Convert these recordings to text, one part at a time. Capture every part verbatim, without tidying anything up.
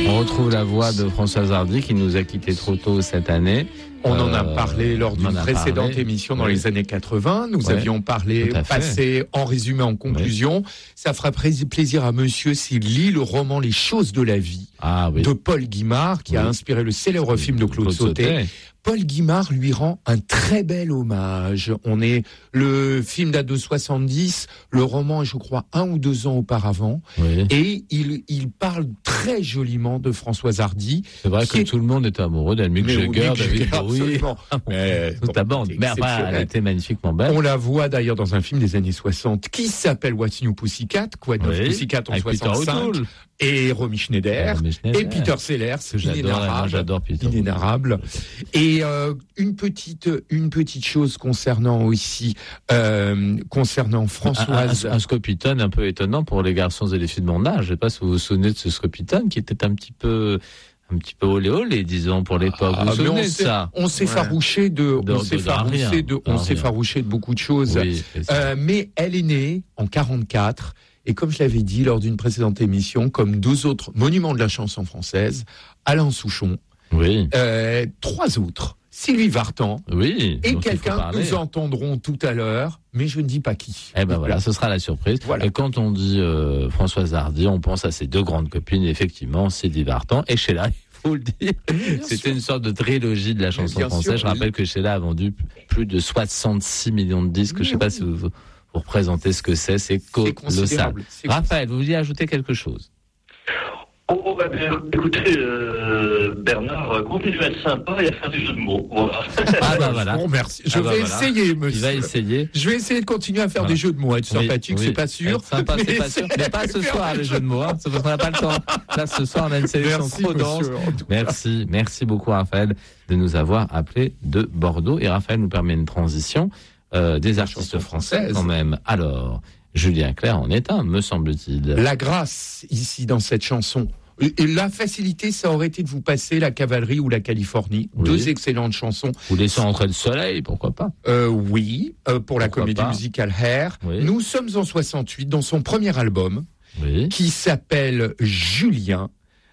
On retrouve la voix de Françoise Hardy qui nous a quittés trop tôt cette année. On en a parlé lors d'une précédente parlé. émission dans oui. les années quatre-vingts. Nous ouais, avions parlé, passé en résumé, en conclusion. Oui. Ça fera plaisir à monsieur s'il lit le roman Les choses de la vie ah, oui. de Paul Guimard, qui oui. a inspiré le célèbre oui. film de Claude, Claude Sautet. Sautet. Paul Guimard lui rend un très bel hommage. On est, le film date de soixante-dix, le roman est, je crois, un ou deux ans auparavant. Oui. Et il, il parle très joliment de Françoise Hardy. C'est vrai que est... tout le monde est amoureux d'elle. Mick Jagger, David Bowie. Mais, toute la bande. Mais enfin, elle était magnifiquement belle. On la voit d'ailleurs dans un film des années soixante qui s'appelle What's New Pussycat, quoi, oui. Pussycat en soixante-cinq. Et Romy Schneider, et, Romy Schneider. et Peter Sellers, inénarrable, j'adore Peter. Inénarrable. Et euh, une petite, une petite chose concernant aussi, euh, concernant Françoise. Un, un, un Scopitone un peu étonnant pour les garçons et les filles de mon âge. Je ne sais pas si vous vous souvenez de ce Scopitone qui était un petit peu. Un petit peu olé olé, disons, pour l'époque. Ah, vous vous souvenez de ça? On s'est ouais. farouché de, de, on s'est farouché de, on s'est farouché de beaucoup de choses. Oui, euh, mais elle est née en quarante-quatre. Et comme je l'avais dit lors d'une précédente émission, comme deux autres monuments de la chanson française, Alain Souchon, oui. euh, trois autres, Sylvie Vartan, oui, et quelqu'un que nous entendrons tout à l'heure, mais je ne dis pas qui. Eh ben voilà, ce sera la surprise. Voilà. Et quand on dit euh, Françoise Hardy, on pense à ses deux grandes copines, effectivement, Sylvie Vartan et Sheila. Faut le dire. C'était sûr. Une sorte de trilogie de la chanson française. Sûr, je oui. rappelle que Sheila a vendu plus de soixante-six millions de disques. Oui, je ne sais pas oui. si vous... Pour présenter ce que c'est, c'est colossal. Raphaël, vous vouliez ajouter quelque chose? Oh, bah bien, écoutez, euh, Bernard, continuez à être sympa et à faire des jeux de mots. Voilà. Ah bah voilà. Bon, merci. Je ah vais bah essayer, voilà. monsieur. Il va essayer. Je vais essayer de continuer à faire voilà. des jeux de mots. Être sympathique, oui, oui. c'est pas sûr. Être sympa, mais c'est pas sûr. Mais pas ce soir, les jeux de mots. Hein, parce qu'on n'a pas le temps. Là, ce soir, on a une sélection merci, trop dense. Merci. Merci beaucoup, Raphaël, de nous avoir appelés de Bordeaux. Et Raphaël nous permet une transition euh, des artistes français, quand même. Alors, Julien Clerc en est un, me semble-t-il. La grâce, ici, dans cette chanson. Et la facilité, ça aurait été de vous passer La Cavalerie ou La Californie. Oui. Deux excellentes chansons. Ou Laissons entrer le soleil, pourquoi pas? euh, Oui, euh, pour la pourquoi comédie pas. musicale Hair. Oui. Nous sommes en soixante-huit, dans son premier album, oui. qui s'appelle Julien.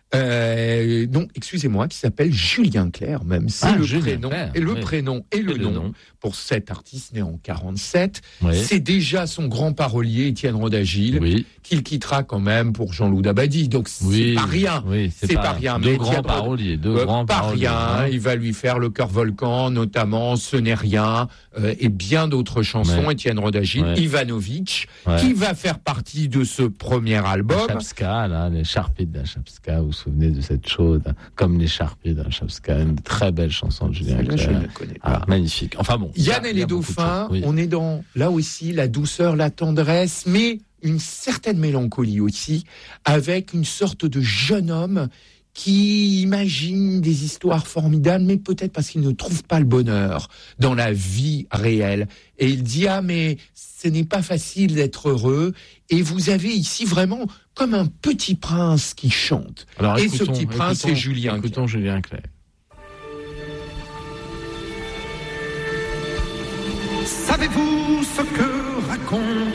Euh, non, excusez-moi, qui s'appelle Julien Clerc, même. C'est ah, le, prénom, et le oui. prénom et le et nom, le nom pour cet artiste né en quarante-sept. Oui. C'est déjà son grand parolier, Étienne Rodagil, oui. qu'il quittera quand même pour Jean-Loup Dabadi. Donc, oui. c'est pas rien. Oui, c'est, c'est pas, pas rien. Deux mais grands paroliers, deux euh, grands pas paroliers. rien. Hein. Il va lui faire Le Cœur Volcan, notamment Ce n'est rien, euh, et bien d'autres chansons. Ouais. Étienne Rodagil, ouais. Ivanovic, ouais. qui va faire partie de ce premier album. La Chapska, là, les Charpies de la Chapska, vous vous souvenez de cette chose, hein, comme les Charpies de la Chapska, une très belle chanson de Julien Clerc. Je ne connais pas. Ah, magnifique. Enfin bon. Yann et les dauphins, oui. on est dans, là aussi, la douceur, la tendresse, mais une certaine mélancolie aussi, avec une sorte de jeune homme qui imagine des histoires formidables, mais peut-être parce qu'il ne trouve pas le bonheur dans la vie réelle. Et il dit, ah, mais ce n'est pas facile d'être heureux. Et vous avez ici vraiment comme un petit prince qui chante. Alors, et écoutons, ce petit prince, écoutons, c'est Julien Écoutons Clerc. Julien Clerc. Savez-vous ce que raconte